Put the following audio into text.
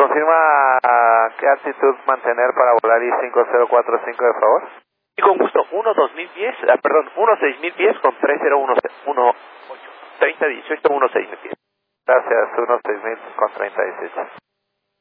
confirma qué altitud mantener para volar I-5045, de favor? Y con gusto, 1-2010, perdón, 1-6000 pies con 3018, 1-6000 pies. Gracias, 1-6000 con 3018.